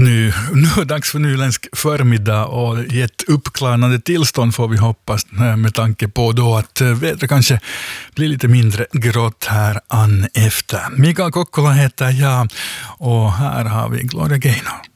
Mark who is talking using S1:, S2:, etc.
S1: Nu är dags för nyländsk förmiddag och i ett uppklarnande tillstånd får vi hoppas med tanke på då att vädret kanske blir lite mindre grått här an efter. Mikael Kokkola heter jag och här har vi Gloria Gaynor.